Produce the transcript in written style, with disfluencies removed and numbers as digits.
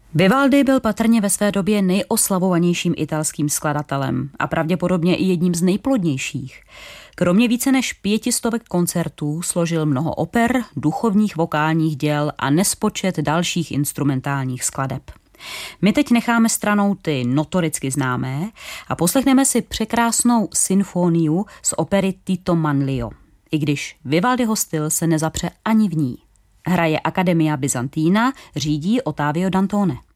Vivaldi byl patrně ve své době nejoslavovanějším italským skladatelem a pravděpodobně i jedním z nejplodnějších. Kromě více než 500 koncertů složil mnoho oper, duchovních vokálních děl a nespočet dalších instrumentálních skladeb. My teď necháme stranou ty notoricky známé a poslechneme si překrásnou symfoniu z opery Tito Manlio, i když Vivaldiho styl se nezapře ani v ní. Hraje Accademia Bizantina, řídí Ottavio Dantone.